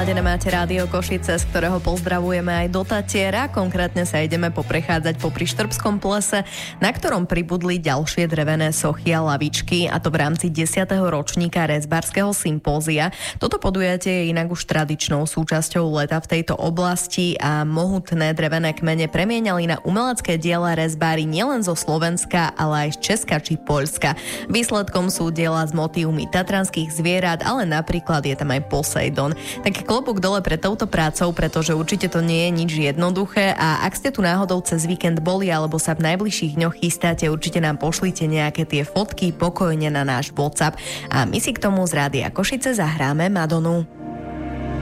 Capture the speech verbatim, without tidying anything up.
naladené máte Rádio Košice, z ktorého pozdravujeme aj do Tatiera. Konkrétne sa ideme poprechádzať popri Štrbskom plese, na ktorom pribudli ďalšie drevené sochy a lavičky, a to v rámci desiateho ročníka rezbárskeho sympózia. Toto podujatie je inak už tradičnou súčasťou leta v tejto oblasti a mohutné drevené kmene premienali na umelecké diela rezbári nielen zo Slovenska, ale aj z Česka či Poľska. Výsledkom sú diela s motívmi tatranských zvierat, ale napríklad je tam aj Poseidon. Tak klobúk dole pre touto prácou, pretože určite to nie je nič jednoduché, a ak ste tu náhodou cez víkend boli alebo sa v najbližších dňoch chystáte, určite nám pošlite nejaké tie fotky pokojne na náš WhatsApp a my si k tomu z Rádia Košice zahráme Madonu.